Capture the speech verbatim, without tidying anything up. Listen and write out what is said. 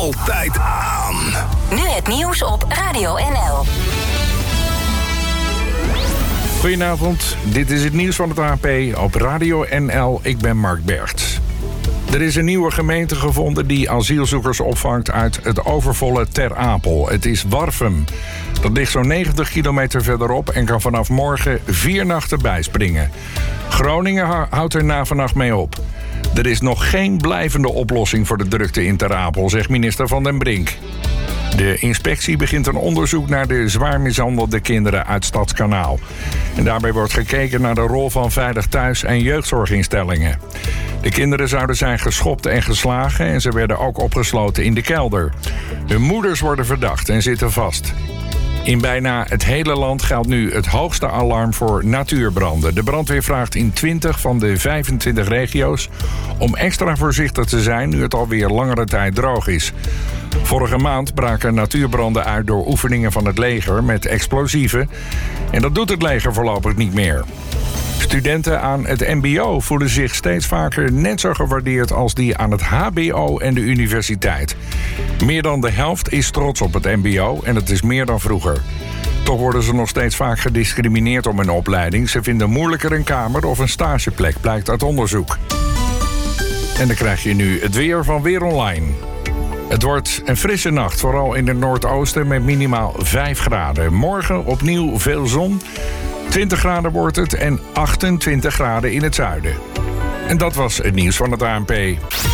altijd aan. Nu het nieuws op Radio N L. Goedenavond, dit is het nieuws van het A P op Radio N L. Ik ben Mark Bergt. Er is een nieuwe gemeente gevonden die asielzoekers opvangt uit het overvolle Ter Apel. Het is Warffum. Dat ligt zo'n negentig kilometer verderop en kan vanaf morgen vier nachten bijspringen. Groningen houdt er na vannacht mee op. Er is nog geen blijvende oplossing voor de drukte in Ter Apel, zegt minister Van den Brink. De inspectie begint een onderzoek naar de zwaar mishandelde kinderen uit Stadskanaal. En daarbij wordt gekeken naar de rol van Veilig Thuis en jeugdzorginstellingen. De kinderen zouden zijn geschopt en geslagen en ze werden ook opgesloten in de kelder. Hun moeders worden verdacht en zitten vast. In bijna het hele land geldt nu het hoogste alarm voor natuurbranden. De brandweer vraagt in twintig van de vijfentwintig regio's om extra voorzichtig te zijn nu het alweer langere tijd droog is. Vorige maand braken natuurbranden uit door oefeningen van het leger met explosieven. En dat doet het leger voorlopig niet meer. Studenten aan het M B O voelen zich steeds vaker net zo gewaardeerd als die aan het H B O en de universiteit. Meer dan de helft is trots op het M B O en het is meer dan vroeger. Toch worden ze nog steeds vaak gediscrimineerd om hun opleiding. Ze vinden moeilijker een kamer of een stageplek, blijkt uit onderzoek. En dan krijg je nu het weer van Weer Online. Het wordt een frisse nacht, vooral in het noordoosten met minimaal vijf graden. Morgen opnieuw veel zon. twintig graden wordt het en achtentwintig graden in het zuiden. En dat was het nieuws van het A N P.